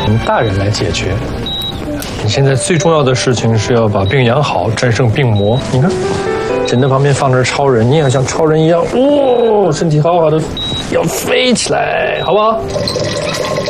大人来解决。你现在最重要的事情是要把病养好，战胜病魔。你看，枕头旁边放着超人，你也要像超人一样，身体好好的要飞起来，好不好？